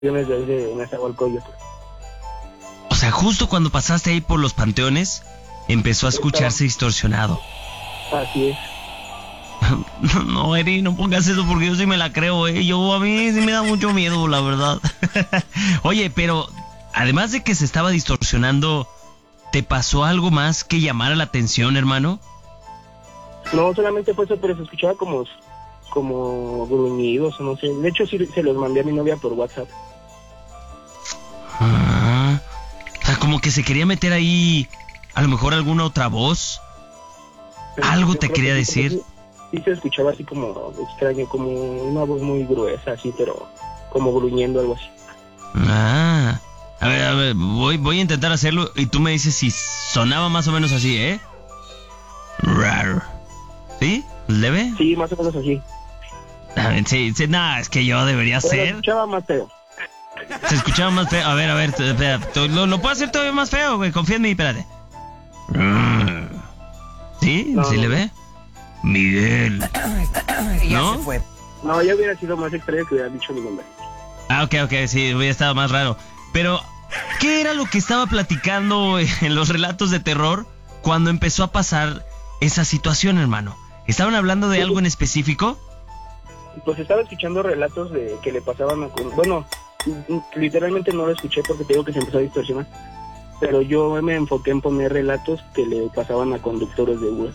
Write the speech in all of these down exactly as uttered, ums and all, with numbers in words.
de ahí de Nezahualcóyotl. O sea, justo cuando pasaste ahí por los panteones, empezó a escucharse distorsionado. Así es. No, no, Eri, no pongas eso porque yo sí me la creo, eh. Yo, a mí sí me da mucho miedo, la verdad. Oye, pero además de que se estaba distorsionando, ¿te pasó algo más que llamara la atención, hermano? No, solamente fue eso, pero se escuchaba como, como gruñidos, no sé. De hecho, sí se los mandé a mi novia por WhatsApp. Ah, o sea, como que se quería meter ahí, a lo mejor alguna otra voz. Pero Algo yo te creo quería que decir. Sí, sí se escuchaba así como extraño, como una voz muy gruesa, así, pero como gruñendo, algo así. Ah, a ver, a ver, voy, voy a intentar hacerlo y tú me dices si sonaba más o menos así, ¿eh? Raro. ¿Sí? ¿Leve? Sí, más o menos así. A ver, sí, sí, nada, es que yo debería Pero se ser. escuchaba más feo. Se escuchaba más feo. A ver, a ver, espera, lo, lo puedo hacer todavía más feo, güey, confía en mí, espérate. ¿Sí? No, ¿Sí no. le ve? Miguel. ¿No? No, ya hubiera sido más extraño que hubiera dicho mi nombre. Ah, ok, ok, sí, hubiera estado más raro. Pero, ¿qué era lo que estaba platicando en los relatos de terror cuando empezó a pasar esa situación, hermano? ¿Estaban hablando de algo en específico? Pues estaba escuchando relatos de que le pasaban a... Bueno, literalmente no lo escuché porque te digo que se empezó a distorsionar. Pero yo me enfoqué en poner relatos que le pasaban a conductores de Uber.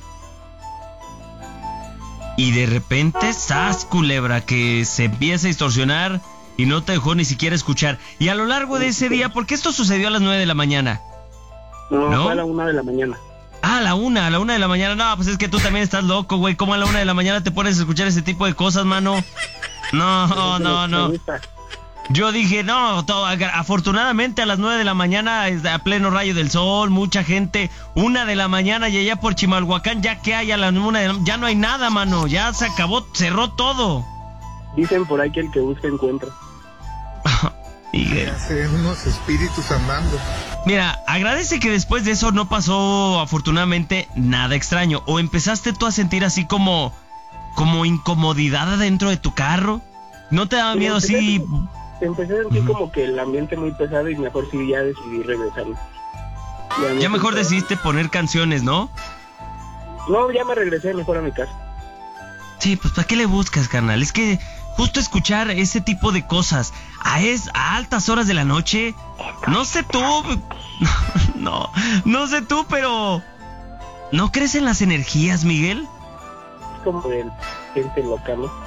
Y de repente, ¡zas, culebra! Que se empieza a distorsionar y no te dejó ni siquiera escuchar. Y a lo largo de ese día, porque esto sucedió a las nueve de la mañana. No, ¿No? fue a la una de la mañana. Ah, a la una, a la una de la mañana. No, pues es que tú también estás loco, güey. ¿Cómo a la una de la mañana te pones a escuchar ese tipo de cosas, mano? No, no, no. Yo dije, no, todo, afortunadamente a las nueve de la mañana, a pleno rayo del sol, mucha gente, una de la mañana y allá por Chimalhuacán, ya que hay a la una de la, ya no hay nada, mano, ya se acabó, cerró todo. Dicen por ahí que el que busca encuentra. Miguel. Hacen unos espíritus andando. Mira, agradece que después de eso no pasó afortunadamente nada extraño. ¿O empezaste tú a sentir así como, como incomodidad adentro de tu carro? ¿No te daba Sí, miedo empecé así? a- Empecé a sentir como que el ambiente muy pesado y mejor sí ya decidí regresarme. Ya, no Ya mejor pensaba. decidiste poner canciones, ¿no? No, ya me regresé mejor a mi casa. Sí, pues ¿para qué le buscas, carnal? Es que justo escuchar ese tipo de cosas a, es, a altas horas de la noche, no sé tú, no, no sé tú, pero ¿no crees en las energías, Miguel? Es como de gente loca, ¿no?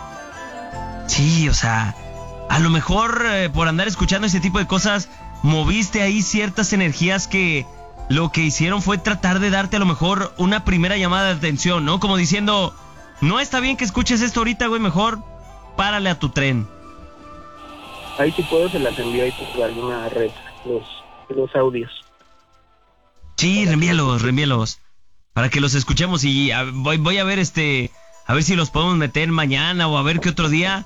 Sí, o sea, a lo mejor eh, por andar escuchando ese tipo de cosas, moviste ahí ciertas energías que lo que hicieron fue tratar de darte a lo mejor una primera llamada de atención, ¿no? Como diciendo, no está bien que escuches esto ahorita, güey, mejor párale a tu tren. Ahí si puedo se las envío ahí por alguna red, los, los audios. Sí, reenvíalos, reenvíalos, para que los escuchemos y a, voy, voy a ver este, a ver si los podemos meter mañana o a ver qué otro día.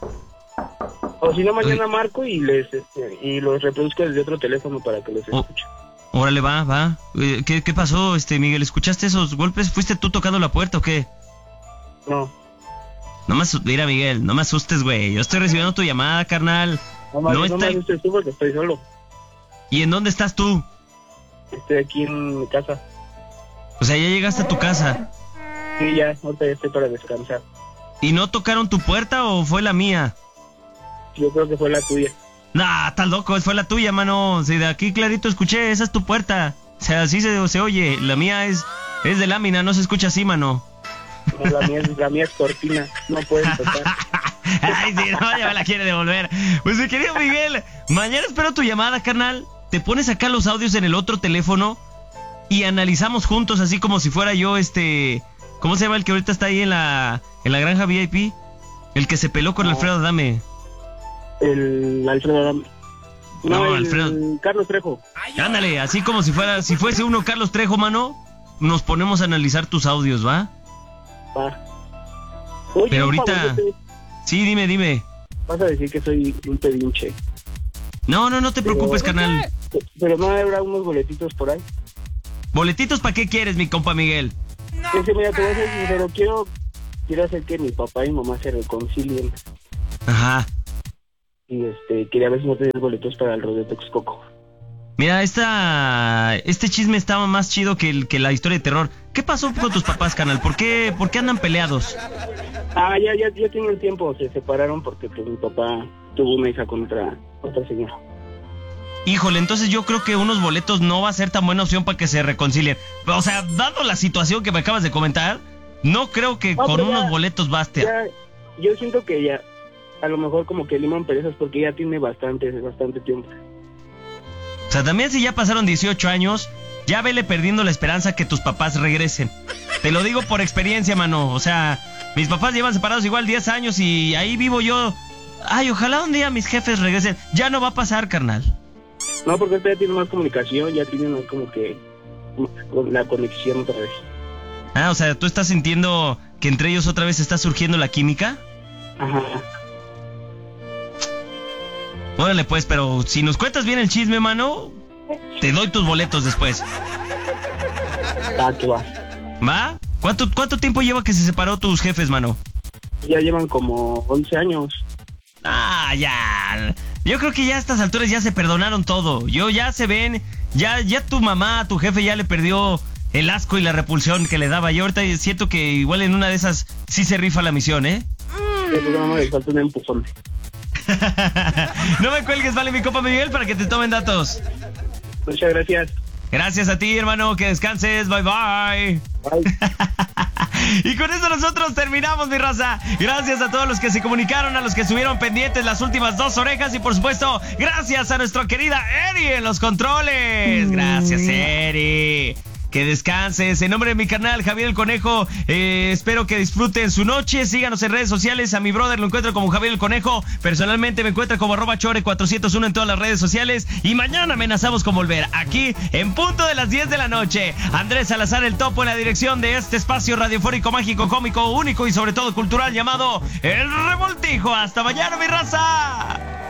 O si no, mañana Oye. marco y les este, y los reproduzco desde otro teléfono para que los Oh. escuchen. Órale, va, va. Eh, ¿Qué, qué pasó, este Miguel? ¿Escuchaste esos golpes? ¿Fuiste tú tocando la puerta o qué? No, No me asustes, mira, Miguel, no me asustes, güey. Yo estoy recibiendo tu llamada, carnal. no, más No bien, no está- me asustes tú porque estoy solo. ¿Y en dónde estás tú? Estoy aquí en mi casa. O sea, ya llegaste a tu casa. Sí, ya, ahorita ya estoy para descansar. ¿Y no tocaron tu puerta o fue la mía? Yo creo que fue la tuya. Nah, estás loco, fue la tuya, mano. Si de aquí clarito escuché, esa es tu puerta. O sea, así se, se oye. La mía es, es de lámina, no se escucha así, mano. No, la mía es, la mía es cortina, no pueden tocar. Ay, sí, no, ya me la quiere devolver. Pues mi querido Miguel, mañana espero tu llamada, carnal. Te pones acá los audios en el otro teléfono y analizamos juntos, así como si fuera yo, este... ¿Cómo se llama el que ahorita está ahí en la, en la granja V I P? El que se peló con No. Alfredo Adame. El Alfredo Adame. No, No, el Alfredo. Carlos Trejo. Ándale, así como si fuera, si fuese uno Carlos Trejo, mano, nos ponemos a analizar tus audios, ¿va? Va. Oye, Pero un ahorita- favorzote, Sí, dime, dime. vas a decir que soy un pedinche. No, no, no te preocupes, Pero- carnal. Pero no habrá unos boletitos por ahí. ¿Boletitos para qué quieres, mi compa Miguel? Es que mira, te voy a ser sincero, quiero, quiero hacer que mi papá y mamá se reconcilien. Ajá. y este quería ver si no tenías boletos para el rodeo Texcoco. Mira, esta, este chisme estaba más chido que, el, que la historia de terror. ¿Qué pasó con tus papás, carnal? ¿Por qué, por qué andan peleados? Ah, ya, ya, ya tienen tiempo, se separaron porque pues mi papá tuvo una hija con otra, otra señora. Híjole, entonces yo creo que unos boletos no va a ser tan buena opción para que se reconcilien. O sea, dado la situación que me acabas de comentar, no creo que no, con ya, unos boletos baste. Ya, yo siento que ya, a lo mejor como que liman perezas porque ya tiene bastante, bastante tiempo. O sea, también si ya pasaron dieciocho años, ya vele perdiendo la esperanza que tus papás regresen. Te lo digo por experiencia, mano. O sea, mis papás llevan separados igual diez años y ahí vivo yo. Ay, ojalá un día mis jefes regresen. Ya no va a pasar, carnal. No, porque usted ya tiene más comunicación, ya tiene más como que la conexión otra vez. Ah, o sea, ¿tú estás sintiendo que entre ellos otra vez está surgiendo la química? Ajá. Órale pues, pero si nos cuentas bien el chisme, mano, te doy tus boletos después. Ah, que va. ¿Va? ¿Cuánto, cuánto tiempo lleva que se separó tus jefes, mano? Ya llevan como once años. Ah, ya. Yo creo que ya a estas alturas ya se perdonaron todo. Yo ya se ven, ya, ya tu mamá, tu jefe ya le perdió el asco y la repulsión que le daba. Yo ahorita siento que igual en una de esas sí se rifa la misión, ¿eh? Sí, pues no me falta un empujón. No me cuelgues, vale, mi copa Miguel, para que te tomen datos. Muchas gracias. Gracias a ti, hermano, que descanses, bye bye. Bye. Y con eso nosotros terminamos, mi raza. Gracias a todos los que se comunicaron, a los que estuvieron pendientes las últimas dos orejas y por supuesto, gracias a nuestra querida Eri en los controles. Gracias, Eri. Que descanses. En nombre de mi canal Javier el Conejo, eh, espero que disfruten su noche. Síganos en redes sociales. A mi brother lo encuentro como Javier el Conejo. Personalmente me encuentro como arroba chore cuatrocientos uno en todas las redes sociales. Y mañana amenazamos con volver aquí en punto de las diez de la noche. Andrés Salazar el Topo en la dirección de este espacio radiofónico, mágico, cómico, único y sobre todo cultural llamado El Revoltijo. Hasta mañana, mi raza.